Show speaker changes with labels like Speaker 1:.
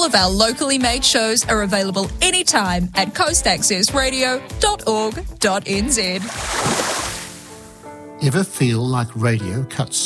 Speaker 1: All of our locally made shows are available anytime at coastaccessradio.org.nz.
Speaker 2: Ever feel like radio cuts